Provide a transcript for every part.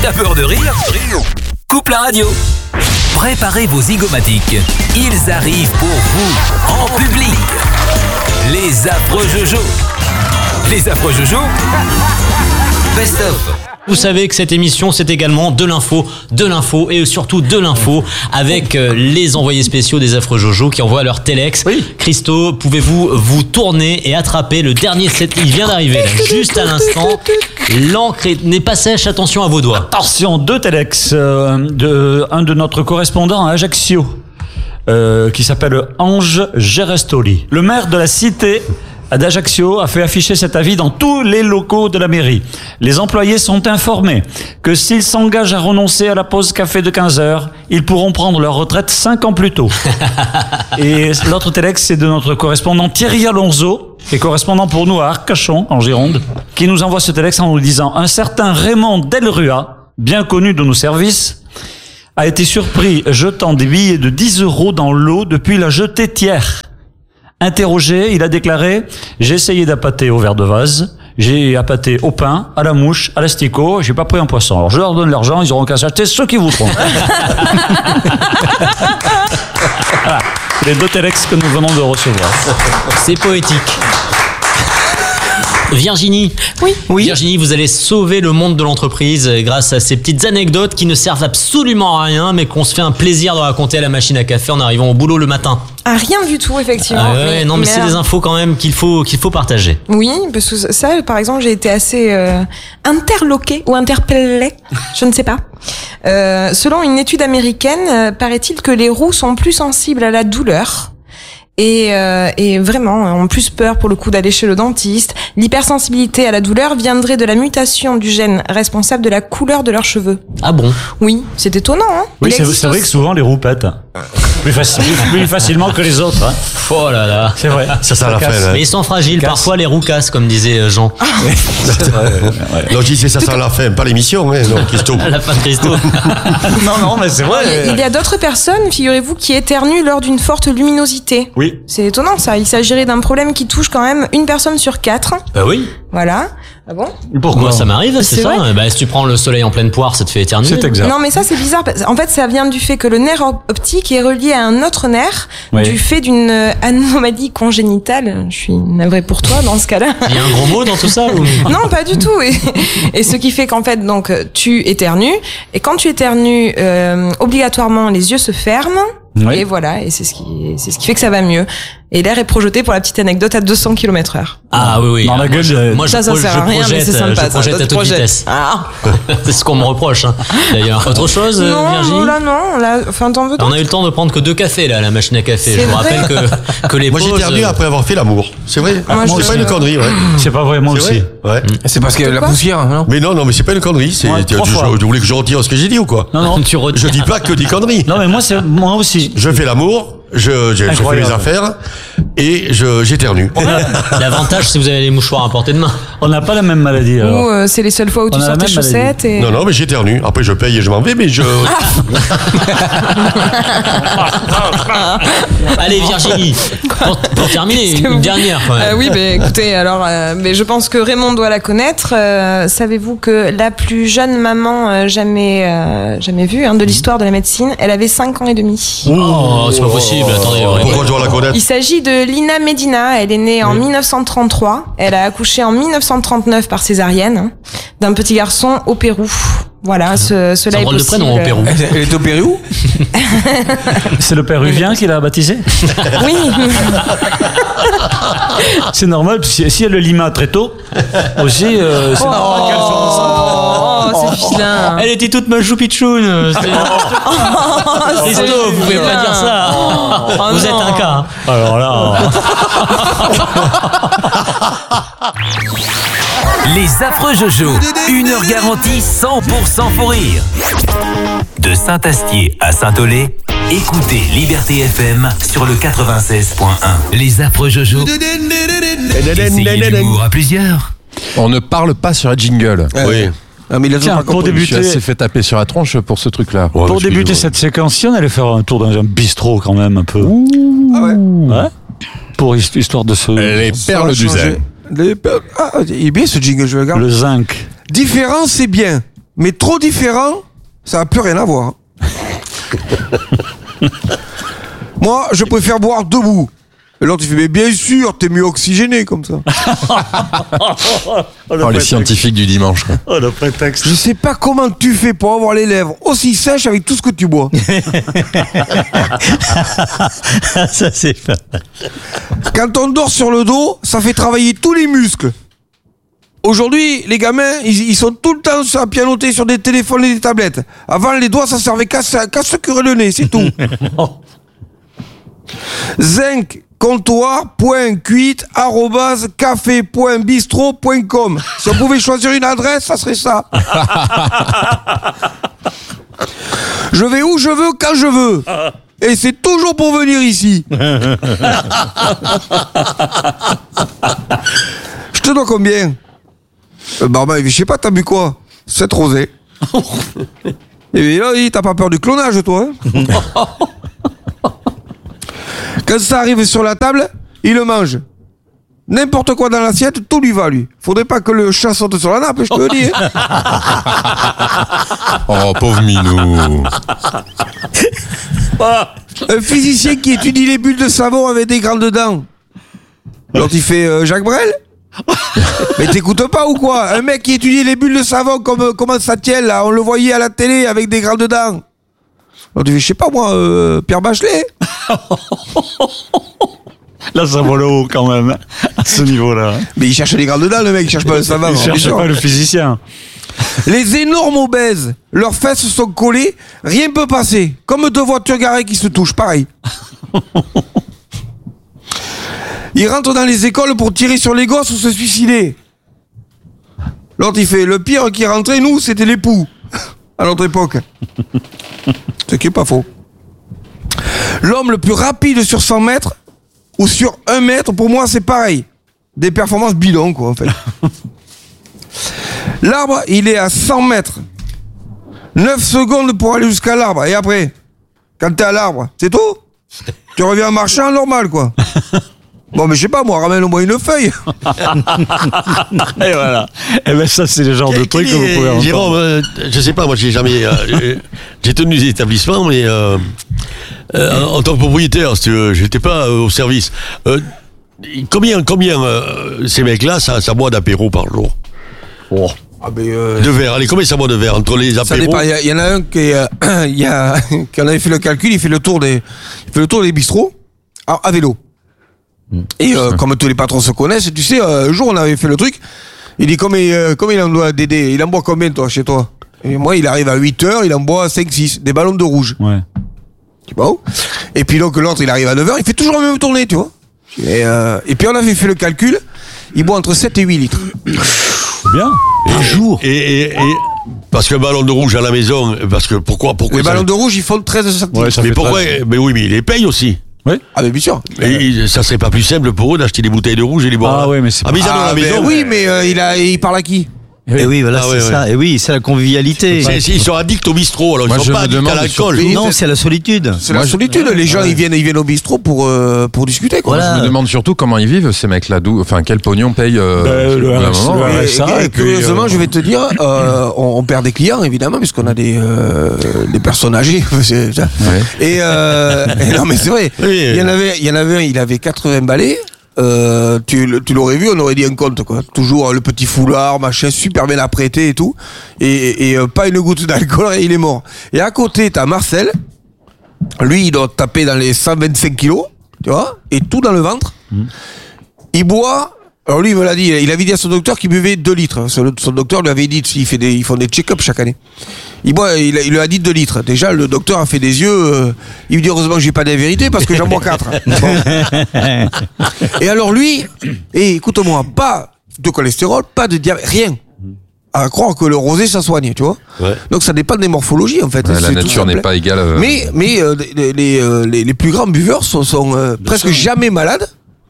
T'as peur de rire? Coupe la radio. Préparez vos zygomatiques. Ils arrivent pour vous, en public. Les affreux Jojo. Les affreux Jojo. Best of. Vous savez que cette émission, c'est également de l'info et surtout de l'info avec les envoyés spéciaux des affreux Jojo qui envoient leur téléx. Oui. Christo, pouvez-vous vous tourner et attraper le dernier set? Il vient d'arriver, là, juste à l'instant. L'encre n'est pas sèche, attention à vos doigts. Attention, 2 téléx. Un de notre correspondant à Ajaccio, qui s'appelle Ange Gerestoli. Le maire de la cité d'Ajaccio a fait afficher cet avis dans tous les locaux de la mairie. Les employés sont informés que s'ils s'engagent à renoncer à la pause café de 15h, ils pourront prendre leur retraite 5 ans plus tôt. Et l'autre téléx, c'est de notre correspondant Thierry Alonso, qui est correspondant pour nous à Arcachon, en Gironde, qui nous envoie ce téléx en nous disant « Un certain Raymond Delrua, bien connu de nos services, a été surpris jetant des billets de 10 € dans l'eau depuis la jetée-tière. Interrogé, il a déclaré « J'ai essayé d'appâter au verre de vase, j'ai appâté au pain, à la mouche, à l'asticot, j'ai pas pris un poisson. Alors je leur donne l'argent, ils auront qu'à s'acheter ce qu'ils voudront. » Voilà, c'est les 2 téléx que nous venons de recevoir. C'est poétique. Virginie. Oui. Virginie, vous allez sauver le monde de l'entreprise grâce à ces petites anecdotes qui ne servent absolument à rien, mais qu'on se fait un plaisir de raconter à la machine à café en arrivant au boulot le matin. Ah, rien du tout, effectivement. Mais c'est des infos quand même qu'il faut partager. Oui, parce que ça, par exemple, j'ai été assez interloquée ou interpellée, je ne sais pas. Selon une étude américaine, paraît-il que les roues sont plus sensibles à la douleur. Et vraiment ont plus peur pour le coup d'aller chez le dentiste. L'hypersensibilité à la douleur viendrait de la mutation du gène responsable de la couleur de leurs cheveux. Ah bon? Oui, c'est étonnant, hein. Oui, c'est vrai que souvent les roues pètent. Plus facilement que les autres. Hein. Oh là là. C'est vrai. Ça la fait. Mais ils sont fragiles. Parfois les roues cassent, comme disait Jean. C'est vrai. Non, je disais ça sert la fin, pas l'émission, hein, non, Christo. La fin de Christo. non, mais c'est vrai. Il y a d'autres personnes, figurez-vous, qui éternuent lors d'une forte luminosité. Oui. C'est étonnant ça. Il s'agirait d'un problème qui touche quand même une personne sur 4. Bah oui. Voilà. Ah bon? Pourquoi? Ça m'arrive, c'est ça. Bah, si tu prends le soleil en pleine poire, ça te fait éternuer. C'est exact. Non, mais ça c'est bizarre. En fait, ça vient du fait que le nerf optique est relié à un autre nerf, du fait d'une anomalie congénitale. Je suis navrée pour toi dans ce cas-là. Il y a un gros mot dans tout ça ou... Non, pas du tout. Et ce qui fait qu'en fait, donc, tu éternues. Et quand tu éternues, obligatoirement, les yeux se ferment. Oui. Et voilà, et c'est ce qui fait que ça va mieux. Et l'air est projeté, pour la petite anecdote, à 200 km/h. Ah oui. Dans la gueule, moi, ça sert à rien, mais c'est sympa. Je projette à toute vitesse. Ah. C'est ce qu'on me reproche, hein, d'ailleurs. Autre chose, Virginie? Non, enfin, t'en veux d'autres? On a eu le temps de prendre que 2 cafés, là, à la machine à café. Je vous rappelle que les pauses... Moi, j'ai perdu après avoir fait l'amour. C'est vrai. C'est pas une connerie, ouais. C'est pas vrai, moi aussi. Ouais. C'est parce qu'il y a la poussière, non? Mais non, mais c'est pas une connerie. Tu voulais que je retire ce que j'ai dit ou quoi? Non. Je dis pas que des conneries. Non, mais moi aussi. Je fais l'amour. Je fais mes affaires et j'éternue. L'avantage, c'est que vous avez les mouchoirs à portée de main. On n'a pas la même maladie. Alors. Ou c'est les seules fois où tu sors tes chaussettes et... Non, mais j'éternue. Après, je paye et je m'en vais, mais je... Allez, Virginie, pour terminer, une dernière. Oui, écoutez, alors, mais je pense que Raymond doit la connaître. Savez-vous que la plus jeune maman jamais vue de l'histoire de la médecine, elle avait 5 ans et demi. Oh, c'est pas possible. Attendez, pourquoi je dois la connaître? Il s'agit de Lina Medina. Elle est née en 1933. Elle a accouché en 1939 par césarienne d'un petit garçon au Pérou. Voilà, cela est possible. De prénom au Pérou. Elle est au Pérou? C'est le Péruvien qui l'a baptisé? Oui. C'est normal, parce que si elle le lima très tôt, aussi, c'est normal qu'elle soit enceinte. C'est vilain. Elle était toute ma choupitchoune. Christo, vous pouvez pas dire ça. Vous êtes un cas. Alors là... Les affreux Jojo, 1 heure garantie 100% faux rire. De Saint-Astier à Saint-Olé, écoutez Liberté FM sur le 96.1. Les affreux Jojo. Essayez l'humour à plusieurs. On ne parle pas sur un jingle. Oui. Ah, mais tiens, pour débuter, je suis assez fait taper sur la tronche pour ce truc-là. Ouais, pour débuter cette séquence, si on allait faire un tour dans un bistrot quand même un peu. Ah ouais. Pour histoire de se... Les perles du zen. Ah, il est bien ce jingle, je regarde. Le zinc. Différent, c'est bien. mais trop différents, ça n'a plus rien à voir. Moi, je préfère boire debout. Et l'autre, il fait, mais bien sûr, t'es mieux oxygéné comme ça. Les scientifiques du dimanche. Quoi. Oh, le prétexte. Je sais pas comment tu fais pour avoir les lèvres aussi sèches avec tout ce que tu bois. Ça, c'est pas. Quand on dort sur le dos, ça fait travailler tous les muscles. Aujourd'hui, les gamins, ils sont tout le temps à pianoter sur des téléphones et des tablettes. Avant, les doigts, ça servait qu'à se curer le nez, c'est tout. Zinc comptoir.cuite@café.bistro.com. Si on pouvait choisir une adresse, ça serait ça. Je vais où je veux, quand je veux. Et c'est toujours pour venir ici. Je te dois combien? Barman, je sais pas, t'as bu quoi? 7 rosés. Et bien là, t'as pas peur du clonage, toi, hein? Quand ça arrive sur la table, il le mange. N'importe quoi dans l'assiette, tout lui va, lui. Faudrait pas que le chat saute sur la nappe, je te le dis. Hein. Oh, pauvre minou. Un physicien qui étudie les bulles de savon avec des grandes dents. L'autre, il fait Jacques Brel. Mais t'écoutes pas ou quoi? Un mec qui étudie les bulles de savon comme comment ça tient, là. On le voyait à la télé avec des grandes dents. L'autre, il fait, je sais pas moi, Pierre Bachelet. Là, ça vole haut quand même, à ce niveau-là. Mais il cherche les grandes dents, le mec, il cherche pas le savant. Il cherche pas le physicien. Les énormes obèses, leurs fesses sont collées, rien ne peut passer. Comme deux voitures garées qui se touchent, pareil. Ils rentrent dans les écoles pour tirer sur les gosses ou se suicider. L'autre, il fait, le pire qui rentrait, nous, c'était l'époux. À notre époque. Ce qui est pas faux. L'homme le plus rapide sur 100 mètres ou sur 1 mètre, pour moi, c'est pareil. Des performances bidons, quoi, en fait. L'arbre, il est à 100 mètres. 9 secondes pour aller jusqu'à l'arbre. Et après, quand t'es à l'arbre, c'est tout? Tu reviens en marchant normal, quoi. Bon, mais je sais pas, moi, ramène-moi une feuille. Et voilà. Et ben ça, c'est le genre de truc que vous pouvez entendre. Jérôme, je sais pas, moi j'ai jamais... j'ai tenu des établissements, mais en tant que propriétaire, si tu veux, j'étais pas au service. Combien ces mecs-là, ça boit d'apéro par jour? Oh. Ah ben de verre, allez, combien ça boit de verre entre les apéros? Ça dépend, il y en a un qui en avait fait le calcul, il fait le tour des bistrots à vélo. Et comme tous les patrons se connaissent, tu sais, un jour on avait fait le truc, il dit combien il en doit Dédé, il en boit combien toi chez toi? Et moi il arrive à 8h, il en boit 5-6, des ballons de rouge. Ouais. Tu vois? Et puis donc l'autre il arrive à 9h, il fait toujours la même tournée, tu vois. Et puis on avait fait le calcul, il boit entre 7 et 8 litres. Bien. Par jour. Et parce que ballon de rouge à la maison, parce que pourquoi les ballons de rouge ils font 13 centilitres. Ouais, mais pourquoi? Mais oui, mais ils les payent aussi. Oui. Ah mais bien sûr. Et ça serait pas plus simple pour eux d'acheter des bouteilles de rouge et les boire? Ah ouais, mais c'est ils en ont à la maison. Oui, mais il parle à qui? Et oui, voilà, c'est ça. Et oui, c'est la convivialité. Ils sont addicts au bistrot, alors Moi, ils je sont me pas addicts demande à l'alcool. Non, c'est la solitude. C'est la solitude. Les gens ils viennent au bistrot pour discuter, quoi. Voilà. Je me demande surtout comment ils vivent ces mecs-là, enfin quel pognon paye le RSA. Et curieusement, je vais te dire, on perd des clients évidemment puisqu'on a des personnes âgées. Et non mais c'est vrai. Oui. Il y en avait un, il avait 80 balais. Tu l'aurais vu, on aurait dit un conte, quoi. Toujours le petit foulard, machin, super bien apprêté et tout. Et pas une goutte d'alcool et il est mort. Et à côté, t'as Marcel. Lui, il doit taper dans les 125 kilos, tu vois, et tout dans le ventre. Il boit. Alors lui, il me l'a dit, il avait dit à son docteur qu'il buvait 2 litres. Son docteur lui avait dit, ils font des check-up chaque année. Il lui a dit 2 litres. Déjà, le docteur a fait des yeux. Il lui dit, heureusement que j'ai pas d'invérité parce que j'en bois 4. Bon. Et alors lui, écoute-moi, pas de cholestérol, pas de diabète, rien. À croire que le rosé, ça soigne, tu vois. Ouais. Donc ça dépend des morphologies, en fait. Ouais, la nature n'est pas égale. Mais les plus grands buveurs sont presque jamais malades.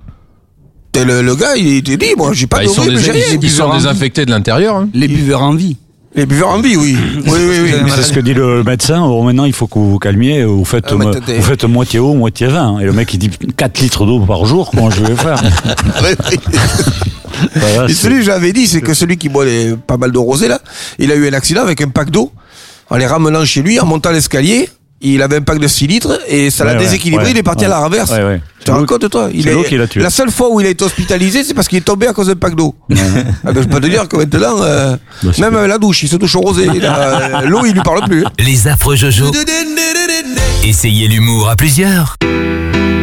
Le gars, il te dit, moi, j'ai pas de ils sont désinfectés de l'intérieur. Hein. Les buveurs en vie. Les buveurs en vie, oui. Oui. c'est ce que dit le médecin. Oh, maintenant, il faut que vous vous calmiez. Vous faites moitié eau, moitié vin. Et le mec, il dit 4 litres d'eau par jour. Comment je vais faire? Voilà, et celui que j'avais dit, c'est que celui qui boit pas mal de rosé, là, il a eu un accident avec un pack d'eau. En les ramenant chez lui, en montant l'escalier, il avait un pack de 6 litres et ça l'a déséquilibré, il est parti à la renverse. Tu te rends compte, toi? C'est l'eau qui l'a tué. La seule fois où il a été hospitalisé, c'est parce qu'il est tombé à cause d'un pack d'eau. Je peux te dire que maintenant, même avec la douche, il se touche au rosé. L'eau, il lui parle plus. Les affreux Jojo. Essayez l'humour à plusieurs.